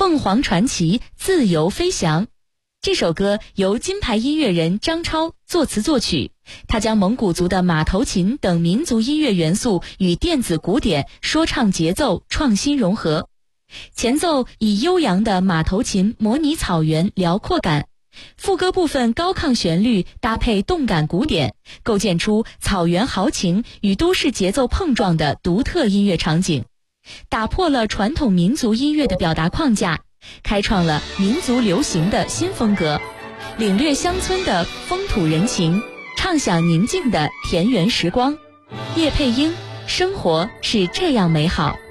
凤凰传奇自由飞翔。这首歌由金牌音乐人张超作词作曲，他将蒙古族的马头琴等民族音乐元素与电子古典说唱节奏创新融合。前奏以悠扬的马头琴模拟草原辽阔感，副歌部分高亢旋律搭配动感鼓点，构建出草原豪情与都市节奏碰撞的独特音乐场景，打破了传统民族音乐的表达框架，开创了民族流行的新风格，领略乡村的风土人情，畅享宁静的田园时光。叶佩英，生活是这样美好。